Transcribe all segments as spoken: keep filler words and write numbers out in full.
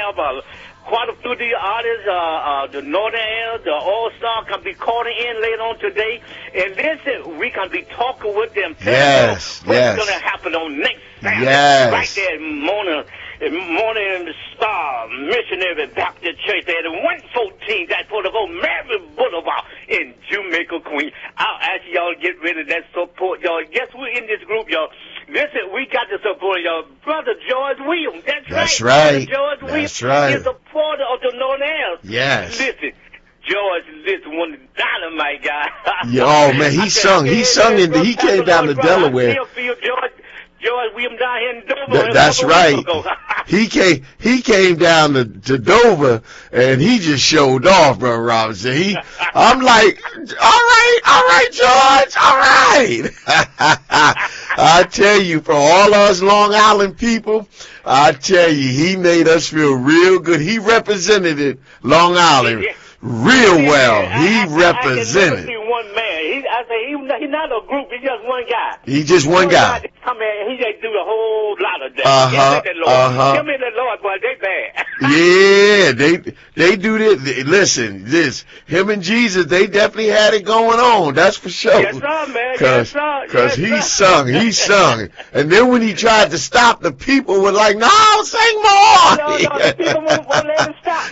have uh, quite a few of the artists, uh, uh, the Northern Air, the All-Star, can be calling in later on today. And listen, we can be talking with them. Yes, what's yes. going to happen on next Saturday. Yes. Right there in Morning, Morning Star Missionary Baptist Church there at one fourteen, that's for the old Mary Boulevard in Jamaica, Queens. I'll ask y'all to get rid of that support, y'all. Guess who's in this group, y'all? Listen, we got the support, y'all. Brother George Williams. That's, That's right. right. Brother George That's Williams right. is a supporter of the Northern Air. Yes. Listen, George, listen, one of the dynamite guy. Yeah, oh man, he sung. He sung in. He came down to Delaware. I still feel George, George Williams down here in Dover. Th- that's right. He came. He came down to, to Dover, and he just showed off, Brother Robinson. He, I'm like, all right, all right, George, all right. I tell you, for all us Long Island people, I tell you, he made us feel real good. He represented it, Long Island, real well. He represented. I can never see one man. He, I say he, he's not a group. He's just one guy. He's just one guy. Come here, he just do a whole lot of that. Uh-huh, uh-huh. Give me the Lord, boy, they bad. Yeah, they they do this. Listen, this him and Jesus, they definitely had it going on. That's for sure. Yes, sir, man. Cause, yes, sir. Cause yes, he sir. sung, he sung, and then when he tried to stop, the people were like, "No, sing more." No, no, the people won't, won't let him stop.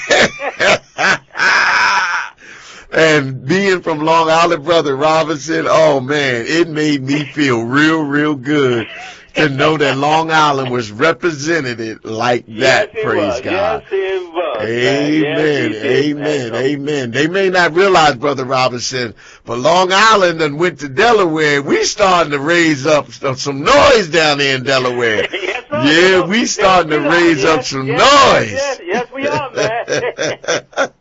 And being from Long Island, Brother Robinson, oh man, it made me feel real, real good to know that Long Island was represented like that. Yes, Praise was. God. Yes, it was. Amen, yes, amen, amen. They may not realize, Brother Robinson, but Long Island and went to Delaware. We starting to raise up some noise down there in Delaware. Yes, sir. Yeah, we starting to raise yes, up some yes, noise. Yes, yes, we are, man.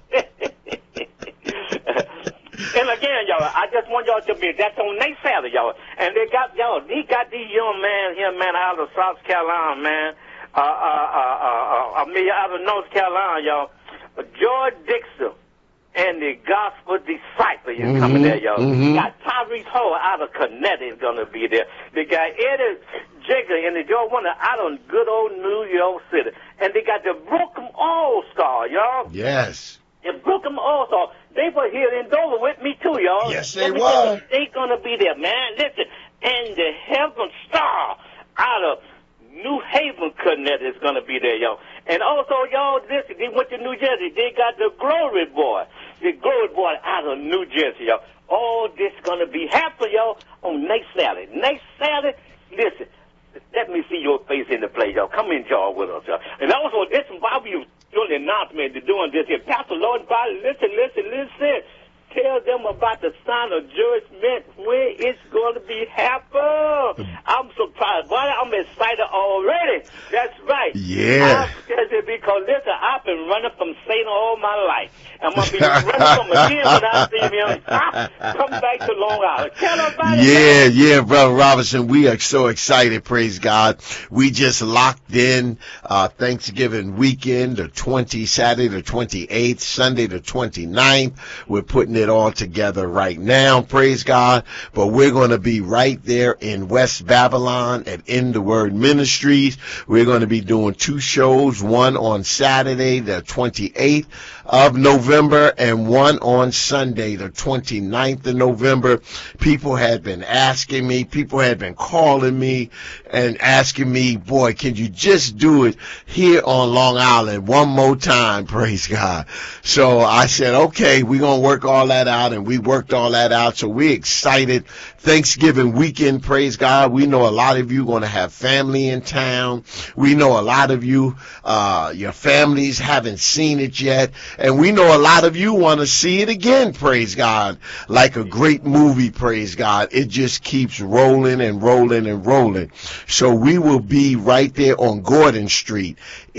And again, y'all, I just want y'all to be, that's on next Saturday, y'all. And they got, y'all, he got these young man here, man, out of South Carolina, man. Uh, uh, uh, uh, uh, I mean, out of North Carolina, y'all. George Dixon and the Gospel Disciple is Mm-hmm, coming there, y'all. mm-hmm. Got Tyrese Hall out of Connecticut is going to be there. They got Eddie Jigger and the Joe Wonder out of good old New York City. And they got the Brooklyn All-Star, y'all. Yes. The Brooklyn All-Star. They were here in Dover with me, too, y'all. Yes, they Let me were. tell you, they going to be there, man. Listen, and the Heaven Star out of New Haven, Connecticut is going to be there, y'all. And also, y'all, listen, they went to New Jersey. They got the Glory Boy. The Glory Boy out of New Jersey, y'all. All this going to be happening, y'all, on next Saturday. Next Saturday, listen, let me see your face in the place, y'all. Come in, y'all, with us, y'all. And also, this is why we doing the announcement to doing this here. Pastor Lord, listen, listen, listen. Tell them about the sign of judgment, when it's going to be happening. I'm surprised. Boy, I'm excited already. That's right. Yeah. I'm excited because, listen, I've been running from Satan all my life. I'm going to be running from him again when I see him. Ah, come back to Long Island. Tell them about it. Yeah, yeah, Brother Robinson, we are so excited, praise God. We just locked in uh Thanksgiving weekend, the twentieth, Saturday the twenty-eighth, Sunday the twenty-ninth. We're putting it all together right now, praise God. But we're going to be right there in West Babylon at In the Word Ministries. We're going to be doing two shows, one on Saturday the twenty-eighth of November and one on Sunday the twenty-ninth of November. People had been asking me, people had been calling me and asking me, boy, can you just do it here on Long Island one more time, praise God. So I said, okay, we're going to work all that out, and we worked all that out. So we're excited. Thanksgiving weekend, praise God. We know a lot of you going to have family in town. We know a lot of you, uh, your families haven't seen it yet. And we know a lot of you want to see it again, praise God. Like a great movie, praise God. It just keeps rolling and rolling and rolling. So we will be right there on Gordon Street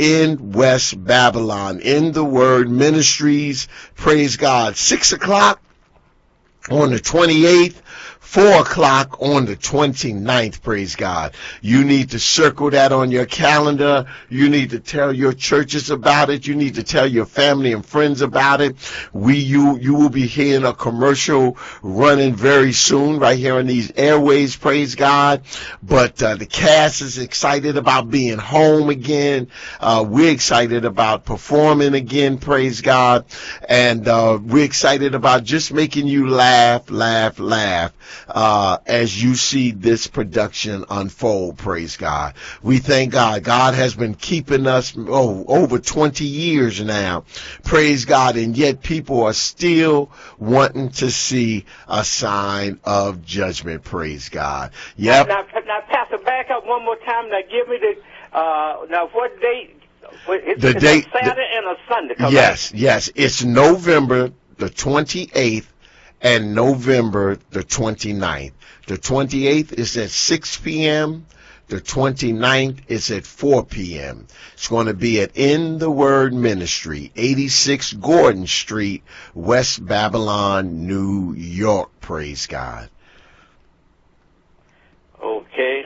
in West Babylon, In the Word Ministries, praise God. Six o'clock on the twenty-eighth. four o'clock on the twenty-ninth, praise God. You need to circle that on your calendar. You need to tell your churches about it. You need to tell your family and friends about it. We, you, you will be hearing a commercial running very soon right here on these airways, praise God. But uh, the cast is excited about being home again. Uh, we're excited about performing again, praise God. And uh, we're excited about just making you laugh, laugh, laugh uh, as you see this production unfold, praise God. We thank God. God has been keeping us oh, over twenty years now, praise God, and yet people are still wanting to see a sign of judgment, praise God. Yep. Now, now, now Pastor, back up one more time. Now, give me the, uh, now, what date? It's, the it's date, a Saturday the, and a Sunday. Correct? Yes, yes. It's November the twenty-eighth and November the twenty-ninth. The twenty-eighth is at six p.m. The twenty-ninth is at four p.m. It's going to be at In the Word Ministry, eighty-six Gordon Street, West Babylon, New York. Praise God. Okay.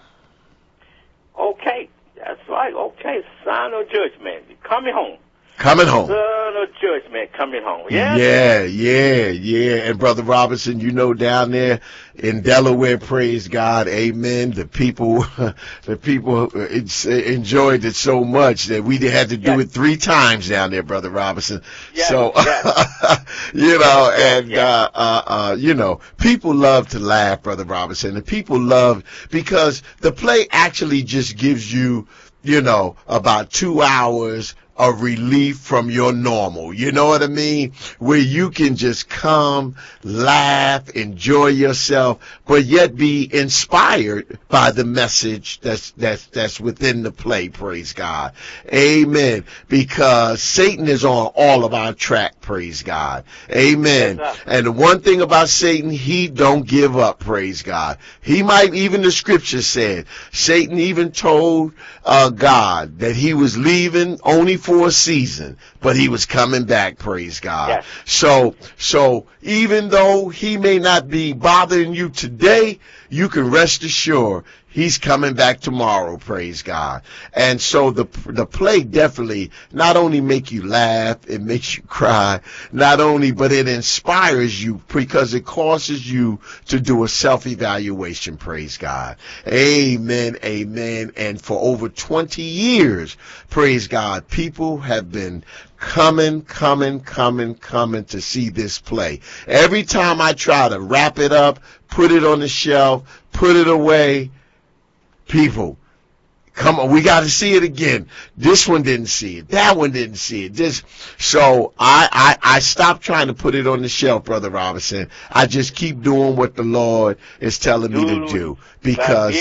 Okay. That's right. Okay. Sign of judgment. Coming home. Coming home. Son of judgment coming home. Yeah? Yeah, yeah, yeah. And Brother Robinson, you know, down there in Delaware, praise God, amen. The people, the people enjoyed it so much that we had to do yes. it three times down there, Brother Robinson. Yes. So, yes. you know, and, yes. uh, uh, uh, you know, people love to laugh, Brother Robinson, and people love, because the play actually just gives you, you know, about two hours a relief from your normal. You know what I mean? Where you can just come, laugh, enjoy yourself, but yet be inspired by the message that's, that's, that's within the play. Praise God. Amen. Because Satan is on all of our track. Praise God. Amen. Yes, and the one thing about Satan, he don't give up. Praise God. He might, even the scripture said, Satan even told uh, God that he was leaving only for for a season, but he was coming back, praise God. Yes. So, so even though he may not be bothering you today, you can rest assured he's coming back tomorrow, praise God. And so the the play definitely not only make you laugh, it makes you cry, not only, but it inspires you because it causes you to do a self-evaluation, praise God. Amen, amen. And for over twenty years, praise God, people have been coming, coming, coming, coming to see this play. Every time I try to wrap it up, put it on the shelf, put it away, people, come on, we got to see it again. This one didn't see it. That one didn't see it. This, so I, I, I stopped trying to put it on the shelf, Brother Robinson. I just keep doing what the Lord is telling me to do because,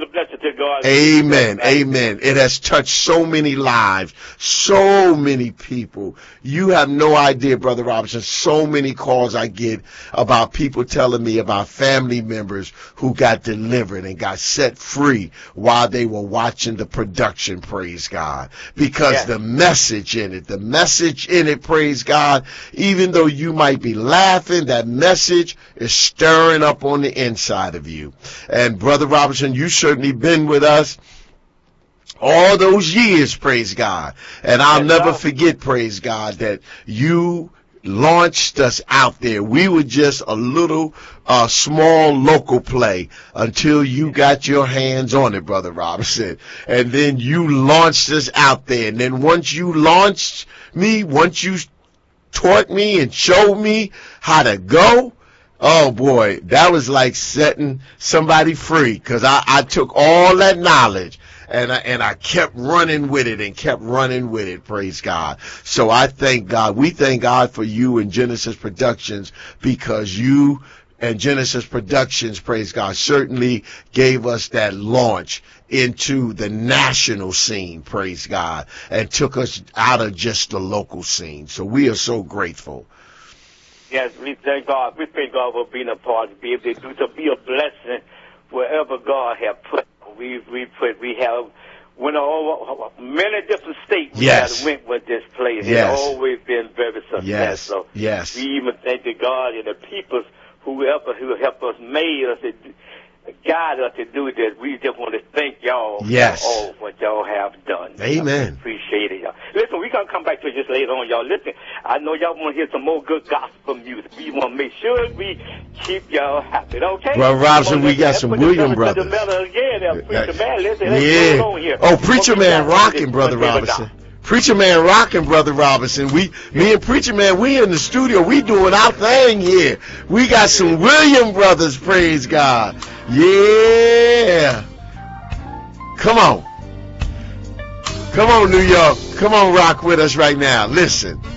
amen, amen. It has touched so many lives, so many people. You have no idea, Brother Robinson, so many calls I get about people telling me about family members who got delivered and got set free while they were watching the production, praise God. Because yeah. the message in it, the message in it, praise God, even though you might be laughing, that message is stirring up on the inside of you. And Brother Robinson, you certainly been with us all those years, praise God. And I'll yes, never forget, praise God, that you launched us out there. We were just a little uh, small local play until you got your hands on it, Brother Robinson. And then you launched us out there. And then once you launched me, once you taught me and showed me how to go, oh boy, that was like setting somebody free, because I, I took all that knowledge and I, and I kept running with it and kept running with it, praise God. So I thank God. We thank God for you and Genesis Productions, because you and Genesis Productions, praise God, certainly gave us that launch into the national scene, praise God, and took us out of just the local scene. So we are so grateful. Yes, we thank God. We thank God for being a part, to be able to do, to be a blessing wherever God has put. We we put we have went over many different states. We yes. have went with this place. Yes. It's always been very successful. Yes. Yes. We even thank the God and the people who whoever who helped us, made us, guide us to do this. We just want to thank y'all yes. for all what y'all have done. Amen. I appreciate it, y'all. Listen, we're going to come back to this later on, y'all. Listen, I know y'all want to hear some more good gospel music. We want to make sure we keep y'all happy, okay? Brother Robinson, we got some William brothers. Yeah, Preacher Man, listen, yeah. on here. Oh, Preacher Man rocking, Brother Robinson. Preacher Man rocking, Brother Robinson. We, me and Preacher Man, we in the studio. We doing our thing here. We got some William brothers, praise God. Yeah. Come on. Come on, New York. Come on, rock with us right now. Listen.